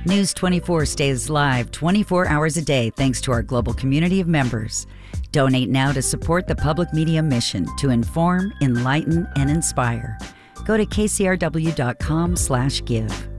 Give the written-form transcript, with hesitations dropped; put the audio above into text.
News 24 stays live 24 hours a day thanks to our global community of members. Donate now to support the public media mission to inform, enlighten, and inspire. Go to kcrw.com/give.